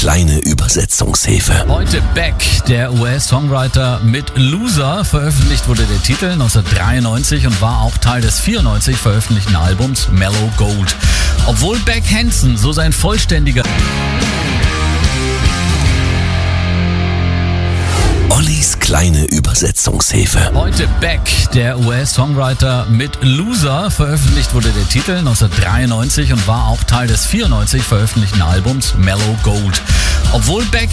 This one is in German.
kleine Übersetzungshilfe. Heute Beck, der US-Songwriter mit Loser. Veröffentlicht wurde der Titel 1993 und war auch Teil des 94 veröffentlichten Albums Mellow Gold. Obwohl Beck Hansen so sein vollständiger Ollis kleine Übersetzungshilfe. Heute Beck, der US-Songwriter mit Loser. Veröffentlicht wurde der Titel 1993 und war auch Teil des 94 veröffentlichten Albums Mellow Gold. Obwohl Beck